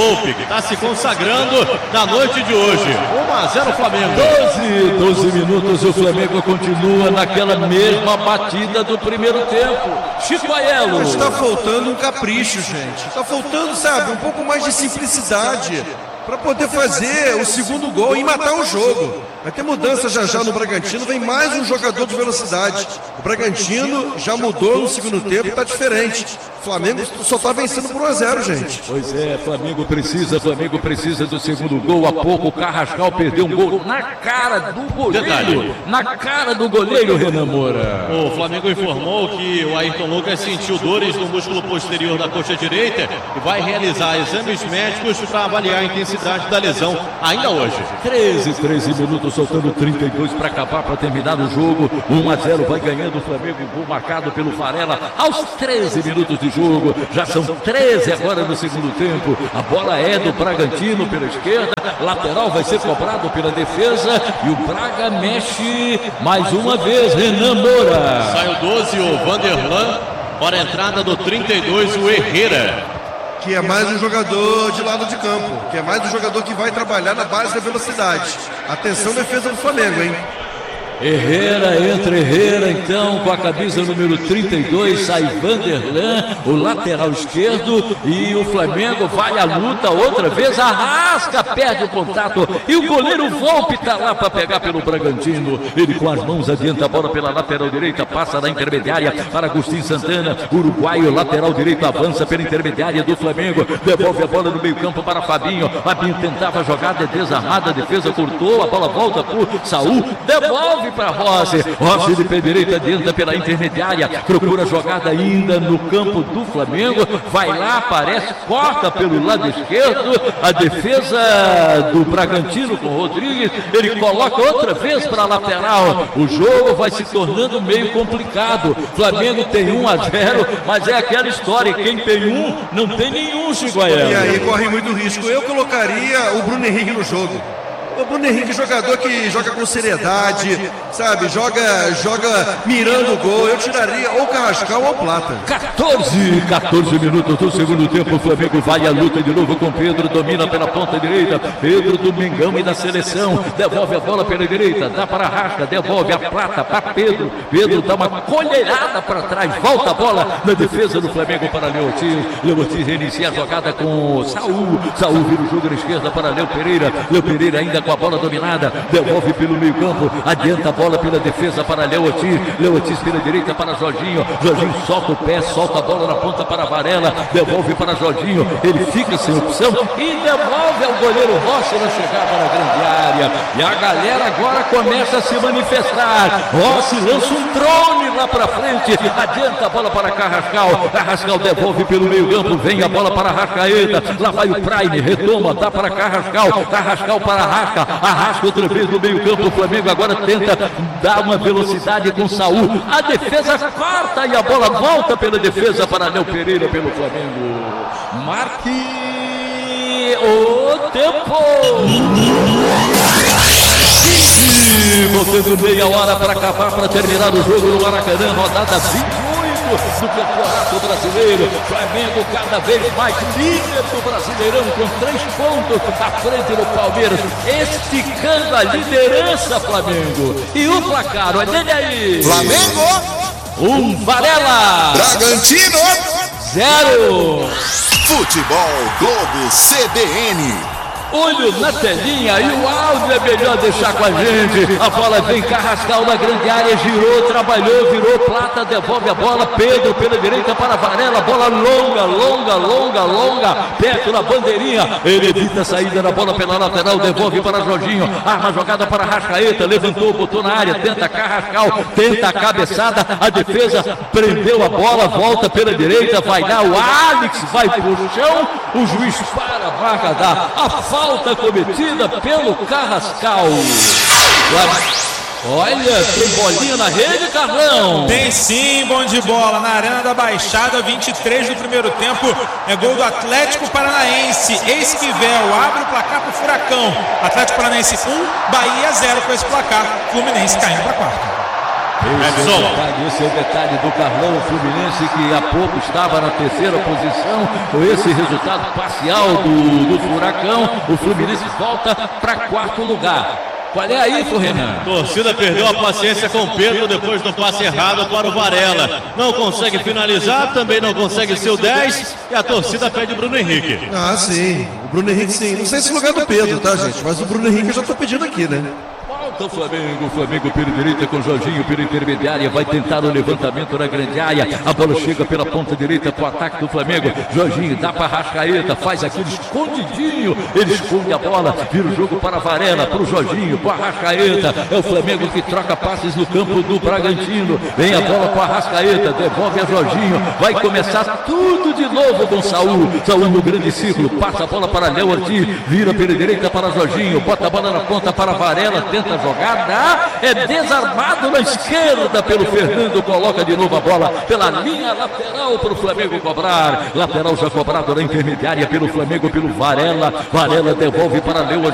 Volpe, que está se consagrando na noite de hoje. 1-0 Flamengo. 12 minutos, o Flamengo continua naquela mesma batida do primeiro tempo. Chico Aiello. Está faltando um capricho, gente. Está faltando, sabe, um pouco mais de simplicidade para poder fazer o segundo gol e matar o jogo. Vai ter mudança já no Bragantino, vem mais um jogador de velocidade. O Bragantino já mudou no segundo tempo, está diferente. O Flamengo só está vencendo por 1-0, gente. Pois é, Flamengo precisa do segundo gol. Há pouco o Carrascal perdeu um gol na cara do goleiro. Na cara do goleiro, Renan Moura. O Flamengo informou que o Ayrton Lucas sentiu dores no músculo posterior da coxa direita e vai realizar exames médicos para avaliar a intensidade da lesão ainda hoje. 13 minutos, soltando 32 para acabar, para terminar o jogo. 1-0, vai ganhando o Flamengo, gol marcado pelo Varela aos 13 minutos de jogo. Já são 13 agora no segundo tempo. A bola é do Bragantino pela esquerda, lateral vai ser cobrado pela defesa e o Braga mexe mais uma vez. Renan Moura. Sai o 12, o Vanderlan, para a entrada do 32, o Herrera. Que é mais um jogador de lado de campo, que é mais um jogador que vai trabalhar na base da velocidade. Atenção, defesa do Flamengo, hein? Herrera então com a camisa número 32, sai Vanderlan, o lateral esquerdo, e o Flamengo vai à luta outra vez, Arrasca, perde o contato e o goleiro Volpe está lá para pegar pelo Bragantino. Ele com as mãos adianta a bola pela lateral direita, passa da intermediária para Agostinho Santana, uruguaio, lateral direito, avança pela intermediária do Flamengo, devolve a bola no meio campo para Fabinho tentava jogar, desarmada, a defesa cortou, a bola volta por Saul, devolve para Rossi de pé direito, adianta pela intermediária, procura jogada ainda no campo do Flamengo, vai lá, aparece, corta pelo lado esquerdo, a defesa do Bragantino com o Rodrigues, ele coloca outra vez para a lateral, o jogo vai se tornando meio complicado. Flamengo tem 1-0, mas é aquela história, quem tem um, não tem nenhum, Chico Aiello. E aí corre muito risco. Eu colocaria o Bruno Henrique no jogo. O Bruno Henrique, jogador que joga com seriedade, sabe? Joga mirando o gol. Eu tiraria ou Carrascal ou Plata. 14 minutos do segundo tempo. O Flamengo vai à luta de novo com Pedro. Domina pela ponta direita. Pedro do Mengão e da seleção. Devolve a bola pela direita. Dá para Arrasca. Devolve a Plata para Pedro. Pedro dá uma colherada para trás. Volta a bola na defesa do Flamengo para Leotis. Leotis reinicia a jogada com Saul. Saul vira o jogo à esquerda para Léo Pereira. Léo Pereira ainda com a bola dominada, devolve pelo meio campo, adianta a bola pela defesa para Leotis pela direita para Jorginho solta o pé, solta a bola na ponta para Varela, devolve para Jorginho, ele fica sem opção e devolve ao goleiro Rossi na chegada na grande área, e a galera agora começa a se manifestar. Rossi lança um drone lá para frente, adianta a bola para Carrascal devolve pelo meio campo, vem a bola para Arrascaeta, lá vai o Prime, retoma, dá para Carrascal para Arrasca outra vez no meio campo. O Flamengo agora tenta dar uma velocidade com Saul, a defesa corta e a bola volta pela defesa para Léo Pereira pelo Flamengo. Marque o tempo. Voltando meia hora para acabar, para terminar o jogo no Maracanã, rodada 28 do Campeonato Brasileiro. Flamengo cada vez mais líder do Brasileirão com 3 pontos à frente do Palmeiras, esticando a liderança, Flamengo. E o placar, olha ele aí. Flamengo 1, Varela. Bragantino 0. Futebol Globo CBN. Olho na telinha e o áudio é melhor deixar com a gente. A bola vem, Carrascal na grande área, girou, trabalhou, virou, Plata, devolve a bola, Pedro pela direita para Varela, bola longa, perto da bandeirinha, ele evita a saída da bola pela lateral, devolve para Jorginho, arma jogada para Arrascaeta, levantou, botou na área, tenta Carrascal, tenta a cabeçada, a defesa prendeu a bola, volta pela direita, vai dar o Alex, vai pro chão, o juiz para a marca da falta cometida pelo Carrascal. Olha, tem bolinha na rede, Carlão? Tem sim, bom de bola na Arena da Baixada, 23 do primeiro tempo, é gol do Atlético Paranaense. Esquivel abre o placar pro Furacão. Atlético Paranaense 1, Bahia 0 com esse placar. Fluminense caindo para quarta. Esse é o detalhe do Carlão, o Fluminense que há pouco estava na terceira posição. Com esse resultado parcial do Furacão, o Fluminense volta para quarto lugar. Qual é aí, Renan? A torcida perdeu a paciência com o Pedro depois do passe errado para o Varela. Não consegue finalizar, também não consegue ser o 10 e a torcida pede o Bruno Henrique. Ah, sim. O Bruno Henrique, sim. Não sei se é o lugar do Pedro, tá, gente? Mas o Bruno Henrique eu já tô pedindo aqui, né? O Flamengo pela direita com Jorginho pela intermediária, vai tentar o levantamento na grande área, a bola chega pela ponta direita para o ataque do Flamengo, Jorginho dá para Arrascaeta, faz aquele escondidinho, ele esconde a bola, vira o jogo para Varela, para o Jorginho, para o Arrascaeta, é o Flamengo que troca passes no campo do Bragantino, vem a bola para o Arrascaeta, devolve a Jorginho, vai começar tudo de novo com Saúl no grande círculo, passa a bola para Léo Ortiz, vira pela direita para Jorginho, bota a bola na ponta para Varela, tenta jogada, é desarmado na esquerda pelo Fernando, coloca de novo a bola pela linha lateral para o Flamengo cobrar, lateral já cobrado na intermediária pelo Flamengo, pelo Varela, Varela devolve para Léo